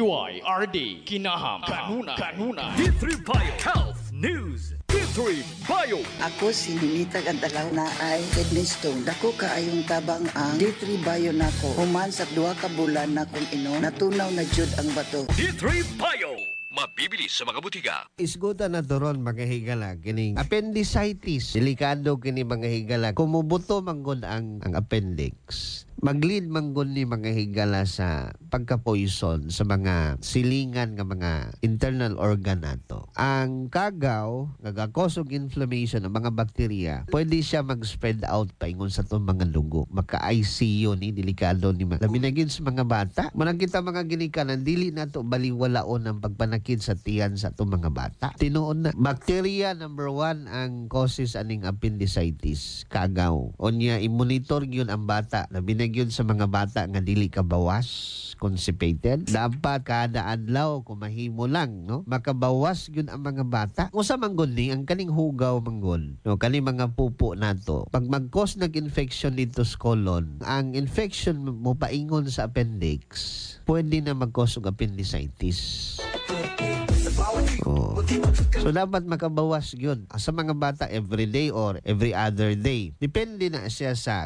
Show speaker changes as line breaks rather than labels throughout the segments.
DYRD Kinahang Kanuna
D3 Bio Health News. D3 Bio.
Ako si Ninita Gantalaw na ay kidney stone. Dako kaayong tabang ang D3 Bio nako. Human sa 2 ka bulan na kung ino, natunaw na jud ang bato.
D3 Bio. Mabibili sa mga butika.
Isgutan na doron mga higala kining appendicitis. Delikado kini mga higala. Kumubuto manggod ang appendix. Maglid manggod ni mga higala sa pagka-poison sa mga silingan nga mga internal organ nato. Ang kagaw, nagakosog inflammation ng mga bakterya, pwede siya mag-spread out pa ingon sa itong mga dugo. Maka-ICU ni, delikado ni labi na gid sa mga bata. Manang kita mga ginikanan, dili na to baliwalaon ang pagpanakit sa tiyan sa itong mga bata. Tinuon na, bacteria number 1 ang causes aning appendicitis, kagaw. Onya, imonitor yun ang bata. Labi na yun sa mga bata nga dili ka bawas, constipated. Dapat kada adlaw kung mahimo lang, no? Makabawas yun ang mga bata. Usa manggod ni ang kaning hugaw manggod, no? Kaning mga pupo nato. Pag mag-cause nag-infection dito sa colon, ang infection mo paingon sa appendix, pwede na mag-cause ng appendicitis. Oh. So dapat makabawas yun sa mga bata every day or every other day. Depende na siya sa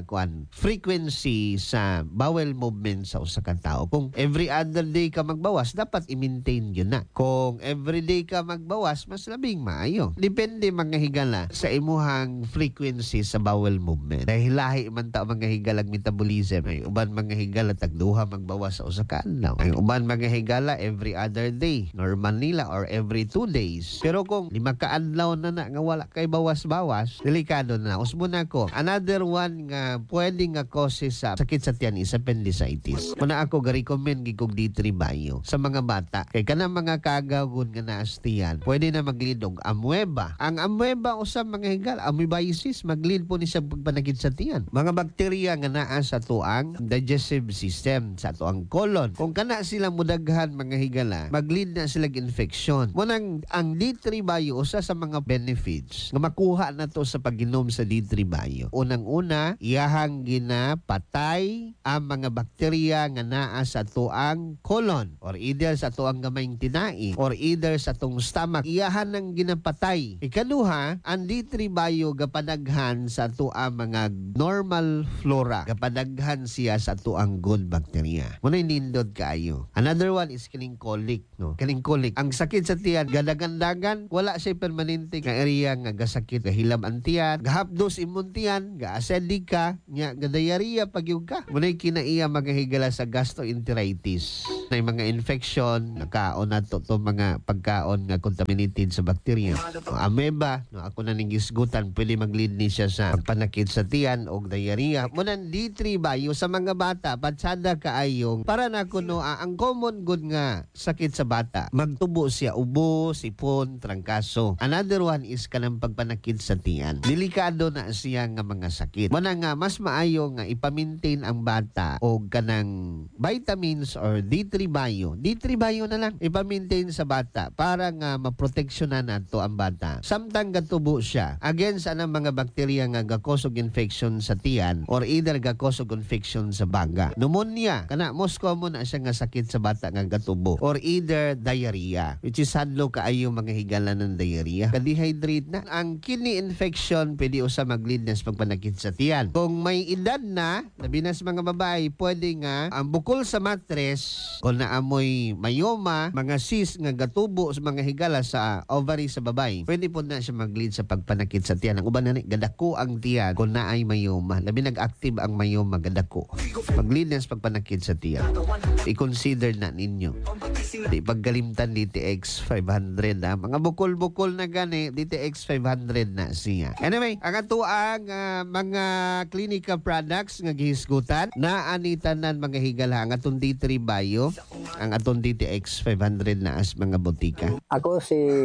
frequency sa bowel movement sa usa ka tawo. Kung every other day ka magbawas, dapat i-maintain yun na. Kung every day ka magbawas, mas labing maayo. Depende mga higala sa imuhang frequency sa bowel movement. Dahil lahi man ta mga higalag metabolism. Ay uban mga higala tagduha magbawas sa usa ka adlaw. Ay uban mga higala every other day. Normal nila or every 2 days. Pero kung 5 ka-adlaw na nga wala kay bawas-bawas, delikado na. Usbo na ko. Another one nga pwede nga causes sa sakit sa tiyan is appendicitis. Muna ako ga-recommend gigog D3 Bio sa mga bata. Kay kanang mga kagagon nga naastiyan, pwede na maglidog amoeba. Ang amoeba usab mga higal, amoebiasis, maglid po ni sa pagpanakit sa tiyan. Mga bakterya nga naa sa tuang digestive system, sa tuang colon. Kung kana sila mudaghan mga higala, maglid na sila infection. Munang ang D3 Bio usa sa mga benefits nga makuha na to sa pag-inom sa D3 Bio. Unang-una, iyahang ginapatay ang mga bakterya nga naa sa tuang colon or either sa tuang gamayng tinai or either sa tuang stomach. Iyahan nang ginapatay. Ikaduha, ang D3 Bio gapadaghan sa tuang mga normal flora. Gapadaghan siya sa tuang good bacteria. Muna nindot kaayo. Another one is kining colic, no? Kining colic. Ang sakit sa tiyan, gadagandagan, wala siya permanente nga area nga gasakit, gahilab ang tiyan, gahapdos imong tiyan, ga-acidic ka, nya gadayariya pagyug ka. Munay kinaiya mga higala sa gastroenteritis. Na mga infection, nakaon na to mga pagkaon nga contaminated sa bacteria. Amoeba, no, ako na ning gisgutan, pwede maglid ni siya sa pagpanakit sa tiyan o diarrhea. Munan D3 Bio sa mga bata, patsada kaayong para na kuno ang common good nga sakit sa bata. Magtubo siya, ubo, sipon, trangkaso. Another one is kanang pagpanakit sa tiyan. Delikado na siya nga mga sakit. Muna nga, mas maayo nga ipamintain ang bata o kanang vitamins or D3 Bio. D3 Bio na lang ipamintain sa bata para nga maproteksyonan nato ang bata. Samtang gatubo siya against anang mga bakterya nga gakosog infection sa tiyan or either gakosog infection sa baga. Pneumonia, kana most common na siya nga sakit sa bata nga gatubo or either diarrhea, which is sadlo kaayo mga higala ng diarrhea. Ka-dehydrate na. Ang kidney infection pwede usa maglid na sa pagpanakit sa tiyan. Kung may edad na, labi na sa mga babae, pwede nga ang bukol sa mattress kung naamoy myoma, mga cyst nga gatubo sa mga higala sa ovary sa babae, pwede po na siya maglid sa pagpanakit sa tiyan. Ang uban na gadako ang tiyan kung naay myoma. Labi nag-active ang myoma, gadako. Maglid na sa pagpanakit sa tiyan. I-consider na ninyo. Di paggalimtan DTX 500 na. Mga bukol-bukol na gani, DTX 500 na siya. Anyway, ang atuang mga clinical products nga gihisgutan na anitanan mga higala ang atong D3 Bio, ang atong DTX 500 na as mga botika.
Ako si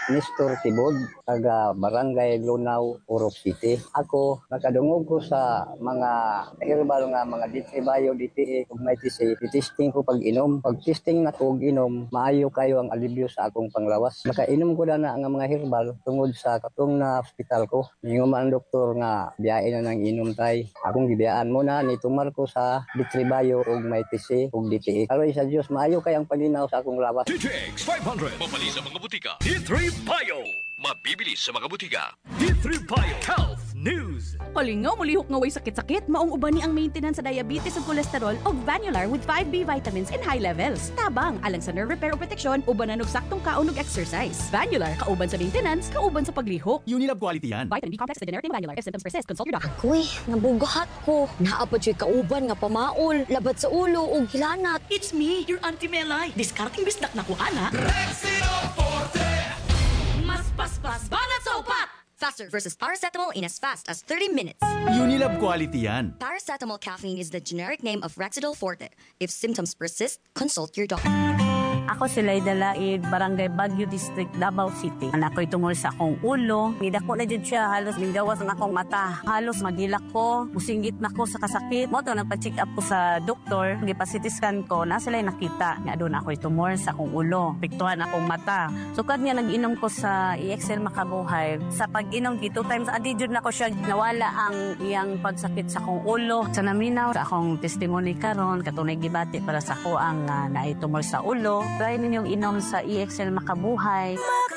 Nestor Tibod, taga Barangay Lunaw, Orok City. Ako, nakadungog ko sa mga herbal nga mga Ditribayo, DTA, ug may TC. Testing ko pag-inom. Pag testing na ko inom, maayo kayo ang alibyo sa akong panglawas. Nakainom ko na nga mga herbal tungod sa katong na hospital ko. Yung man doktor nga biyain na ng inom tay. Akong gibiyaan mo na ni tumar ko sa Ditribayo ug may TC ug DTA. Karoy sa Dios, maayo kay ang paglinaw sa akong lawas.
DTX 500. Mapali sa mga butika. D3 Bio. Mabibili sa mga butika. D3 Bio Health News.
Kalingaw mulihok nga way sakit-sakit, maong uban ni ang maintenance sa diabetes ug cholesterol og Vanular with 5B vitamins in high levels. Tabang alang sa nerve repair o protection, ubanan og saktong kaon ug exercise. Vanular kauban sa maintenance, kauban sa paglihok.
Unilab quality yan.
Vitamin B complex na generic ng Vanular. If symptoms persist, consult your doctor.
Uy, nabugahat ko. Naapad siya kauban nga pamaol, labat sa ulo ug hilanat.
It's me, your Auntie Melay. Discarding bisdak na ko, ana. Mas paspas, banat sa upat!
Faster versus paracetamol in as fast as 30 minutes.
Unilab quality yan.
Paracetamol caffeine is the generic name of Rexidol Forte. If symptoms persist, consult your doctor.
Ako si Layda Laid, Barangay Baguio District, Davao City. Anak ko itungol sa akong ulo. Nidako na dyan siya, halos ninggawas na akong mata. Halos magilak ko, musinggit na ko sa kasakit. Moto, nagpa-check up ko sa doktor. Nagpa-CT scan ko, na sila nakita. Nga doon ako itumor sa akong ulo. Piktuhan akong mata. Sukad niya nag-inom ko sa EXL Makabuhay. Sa pag-inom, 2 times a day dyan ako siya nawala ang iyang pagsakit sa akong ulo. Sa naminaw, sa akong testimony karon katunay gibati para sa ko ang naitumor sa ulo. Try ninyong inom sa EXL Makabuhay.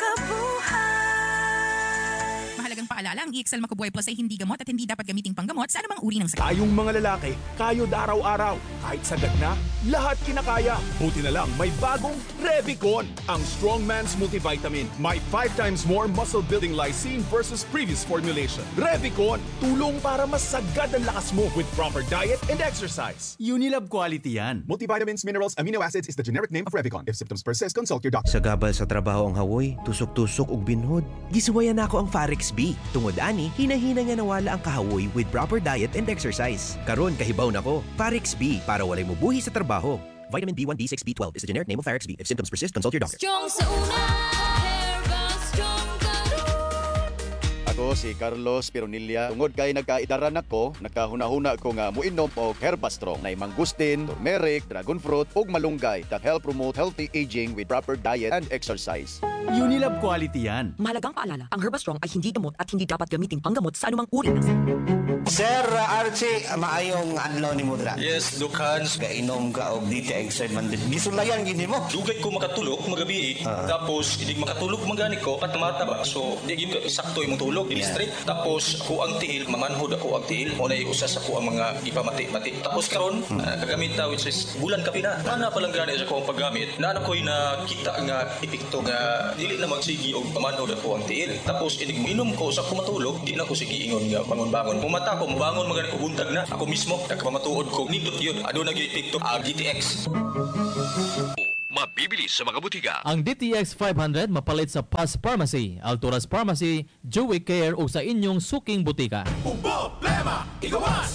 Mahalagang paalala, ang EXL Makabuhay Plus ay hindi gamot at hindi dapat gamiting panggamot sa anumang uri ng sakit.
Tayong mga lalaki, kayod araw-araw. Kahit sagad na, lahat kinakaya. Buti na lang, may bagong Revicon, ang strong man's multivitamin. May 5 times more muscle-building lysine versus previous formulation. Revicon, tulong para mas sagad ang lakas mo with proper diet and exercise.
Unilab quality yan.
Multivitamins, minerals, amino acids is the generic name of Revicon. If symptoms persist, consult your doctor.
Sa gabal sa trabaho ang hawoy, tusok-tusok ug binhod. Gisuwayan ako ang Farex B. Tungod ani, hinahina nga nawala ang kahawoy with proper diet and exercise. Karon kahibaw nako. Farex B para walay mubuhi sa trabaho. Vitamin B1, B6, B12 is the generic name of Farex B. If symptoms persist, consult your doctor.
Strong sa una, Herba Strong
Ako si Carlos Pironilla. Tungod kay nagkaidaran ako, nagkahuna-huna ko nga muinom og Herbastrong na mangustin, turmeric, dragon fruit ug malunggay that help promote healthy aging with proper diet and exercise.
Unilab quality yan.
Mahalagang paalala, ang Herbastrong ay hindi gamot at hindi dapat gamiting panggamot sa anumang uri ng sakit.
Sir Archie, maayong adlaw ni Mudra.
Yes, Dukhans.
Kainom ka og DTX 700. Gisulayan gini mo.
Dugay ko makatulog magabi. Tapos hindi makatulog magani ko patamata ba. So di gyud sakto imong tulog dili straight. Tapos ako ang tiil, mamanhod ako ang tiil. Unay usas ako ang mga ipamati-mati. Tapos karon kagamit ta which is bulan kapi na. Ana pa lang gani sa ko ang paggamit. Na ko'y nakita nga epekto nga dili na magsigi og pamanhod ako ang tiil. Tapos inom ko sa kumatulog, di na ko sige ingon nga bangon-bangon. Pumata ko bangon magani ko buntag na. Ako mismo nagpamatuod ko nindot yun. Ano nag-epekto GTX.
Mabibili sa mga butika.
Ang DTX 500 mapalit sa Paz Pharmacy, Alturas Pharmacy, Joey Care o sa inyong suking butika.
Problema, igawas!